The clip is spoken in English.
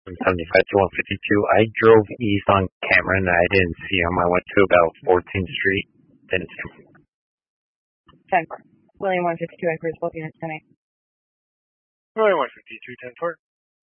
from 75 to 152. I drove east on Cameron. I didn't see him. I went to about 14th Street. Didn't see him. 10-4. William 152, I first booking at 10-8. William 152, 10-4.